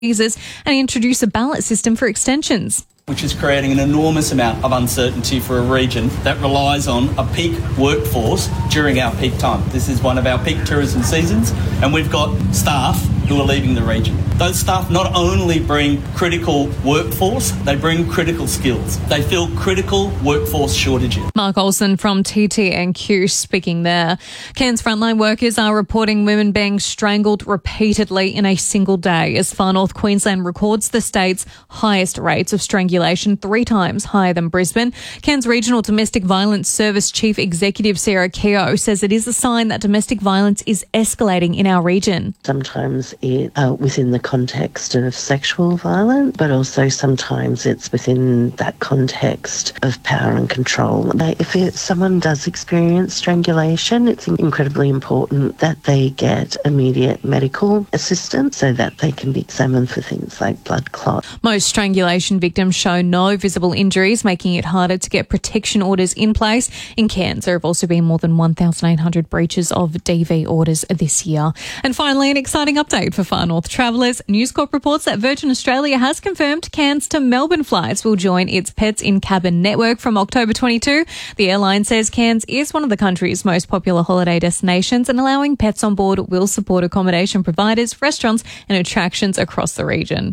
visas and introduce a ballot system for extensions. Which is creating an enormous amount of uncertainty for a region that relies on a peak workforce during our peak time. This is one of our peak tourism seasons, and we've got staff who are leaving the region. Those staff not only bring critical workforce, they bring critical skills. They fill critical workforce shortages. Mark Olsen from TTNQ speaking there. Cairns frontline workers are reporting women being strangled repeatedly in a single day as Far North Queensland records the state's highest rates of strangulation, 3 times higher than Brisbane. Cairns Regional Domestic Violence Service Chief Executive Sarah Keogh says it is a sign that domestic violence is escalating in our region. Sometimes it's within the context of sexual violence, but also sometimes it's within that context of power and control. If someone does experience strangulation, it's incredibly important that they get immediate medical assistance so that they can be examined for things like blood clot. Most strangulation victims show no visible injuries, making it harder to get protection orders in place. In Cairns, there have also been more than 1,800 breaches of DV orders this year. And finally, an exciting update for Far North travellers. News Corp reports that Virgin Australia has confirmed Cairns to Melbourne flights will join its Pets in Cabin network from October 22. The airline says Cairns is one of the country's most popular holiday destinations, and allowing pets on board will support accommodation providers, restaurants and attractions across the region.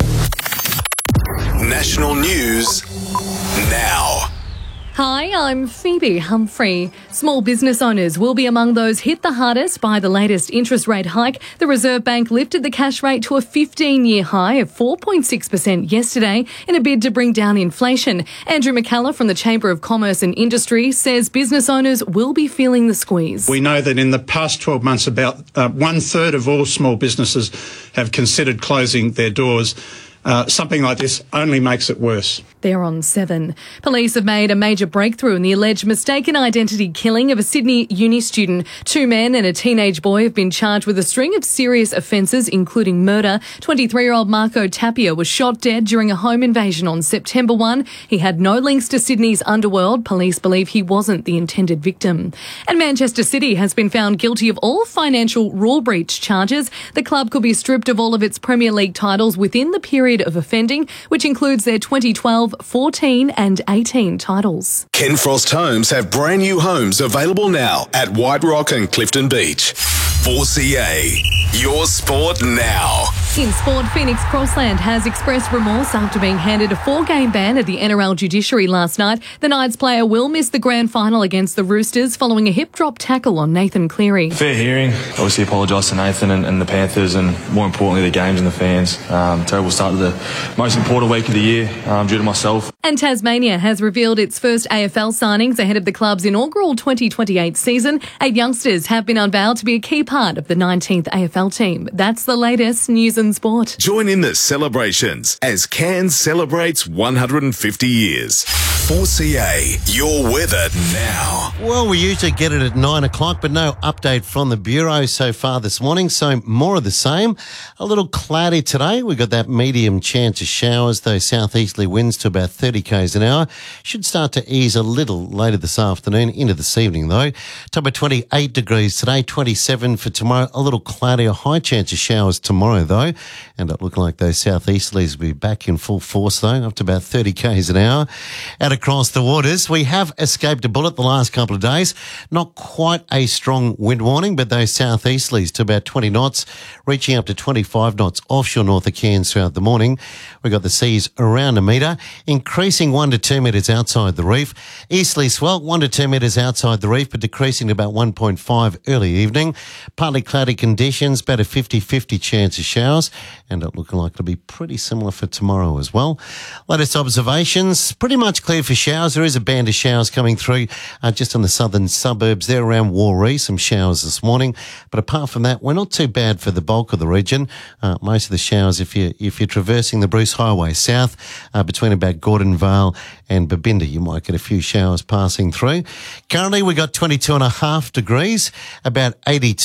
National news now. Hi, I'm Phoebe Humphrey. Small business owners will be among those hit the hardest by the latest interest rate hike. The Reserve Bank lifted the cash rate to a 15-year high of 4.6% yesterday in a bid to bring down inflation. Andrew McCullough from the Chamber of Commerce and Industry says business owners will be feeling the squeeze. We know that in the past 12 months, about 1/3 of all small businesses have considered closing their doors. Something like this only makes it worse. They're on 7. Police have made a major breakthrough in the alleged mistaken identity killing of a Sydney uni student. 2 men and a teenage boy have been charged with a string of serious offences, including murder. 23-year-old Marco Tapia was shot dead during a home invasion on September 1. He had no links to Sydney's underworld. Police believe he wasn't the intended victim. And Manchester City has been found guilty of all financial rule breach charges. The club could be stripped of all of its Premier League titles within the period of offending, which includes their 2012, 14 and 18 titles. Ken Frost Homes have brand new homes available now at White Rock and Clifton Beach. 4CA, your sport now. In sport, Phoenix Crossland has expressed remorse after being handed a 4-game ban at the NRL judiciary last night. The Knights player will miss the grand final against the Roosters following a hip drop tackle on Nathan Cleary. Fair hearing. Obviously apologise to Nathan and the Panthers, and more importantly the games and the fans. Terrible start to the most important week of the year due to myself. And Tasmania has revealed its first AFL signings ahead of the club's inaugural 2028 season. 8 youngsters have been unveiled to be a key part of the 19th AFL team. That's the latest news and sport. Join in the celebrations as Cairns celebrates 150 years. 4CA, your weather now. Well, we usually get it at 9 o'clock, but no update from the Bureau so far this morning, so more of the same. A little cloudy today. We've got that medium chance of showers, those southeasterly winds to about 30 k's an hour. Should start to ease a little later this afternoon, into this evening though. Top of 28 degrees today, 27 for tomorrow. A little cloudy, a high chance of showers tomorrow though. And it look like those southeasterlies will be back in full force though, up to about 30 k's an hour. Out across the waters, we have escaped a bullet the last couple of days. Not quite a strong wind warning, but those southeasterlies to about 20 knots, reaching up to 25 knots offshore north of Cairns throughout the morning. We've got the seas around a metre, increasing 1 to 2 metres outside the reef. Easterly swell 1 to 2 metres outside the reef, but decreasing to about 1.5 early evening. Partly cloudy conditions, about a 50-50 chance of showers, and it looking like it'll be pretty similar for tomorrow as well. Latest observations, pretty much clear for showers. There is a band of showers coming through just on the southern suburbs there around Warree, some showers this morning. But apart from that, we're not too bad for the bulk of the region. Most of the showers, if you're traversing the Bruce Highway south, between about Gordon Vale and Babinda, you might get a few showers passing through. Currently, we got 22.5 degrees, about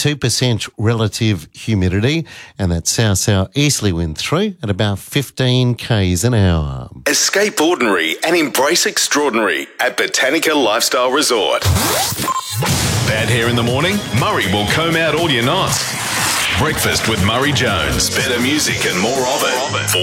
82% relative humidity, and that south-southeasterly wind through at about 15 k's an hour. Escape ordinary and embrace extraordinary at Botanica Lifestyle Resort. Bad hair in the morning? Murray will comb out all your knots. Breakfast with Murray Jones. Better music and more of it.